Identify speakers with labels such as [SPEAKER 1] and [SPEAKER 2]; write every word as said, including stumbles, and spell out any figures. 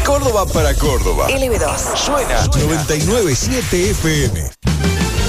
[SPEAKER 1] Córdoba para Córdoba.
[SPEAKER 2] L B dos.
[SPEAKER 1] Suena noventa y nueve punto siete F M.